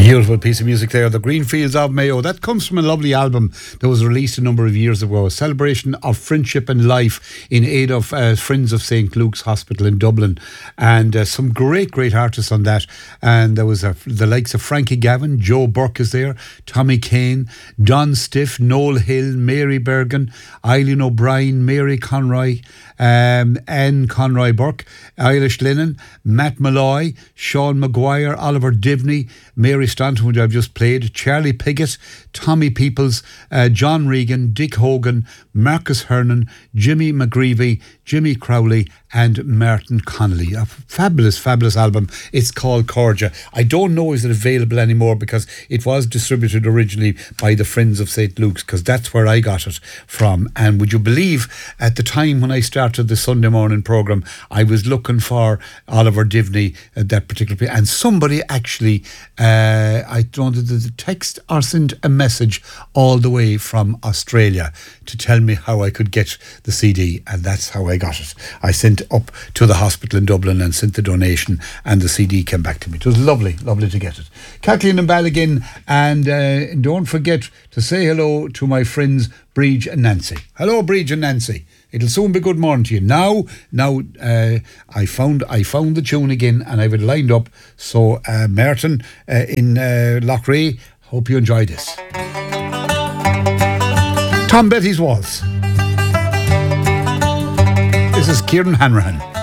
Beautiful piece of music there, The Greenfields of Mayo. That comes from a lovely album that was released a number of years ago, a celebration of friendship and life in aid of Friends of St. Luke's Hospital in Dublin. And some great artists on that. And there was the likes of Frankie Gavin, Joe Burke is there, Tommy Kane, Don Stiff, Noel Hill, Mary Bergen, Eileen O'Brien, Mary Conroy, Anne Conroy Burke, Eilish Lennon, Matt Malloy, Sean Maguire, Oliver Divney, Mary Stanton, which I've just played, Charlie Piggott, Tommy Peoples, John Regan, Dick Hogan, Marcus Hernan, Jimmy McGreevy, Jimmy Crowley and Martin Connolly. A fabulous album. It's called Corja. I don't know is it available anymore because it was distributed originally by the Friends of St. Luke's, because that's where I got it from. And would you believe, at the time when I started the Sunday morning programme, I was looking for Oliver Divney at that particular and somebody actually I don't know, the text or sent a message all the way from Australia to tell me how I could get the CD, and that's how I got it. I sent up to the hospital in Dublin and sent the donation, and the CD came back to me. It was lovely to get it. Kathleen and Ballagin, and don't forget to say hello to my friends Bridge and Nancy. Hello, Bridge and Nancy. It'll soon be good morning to you. Now, I found the tune again, and I've it lined up. So, Martin in Loughrea, hope you enjoy this. Tom Betty's Waltz. This is Kieran Hanrahan.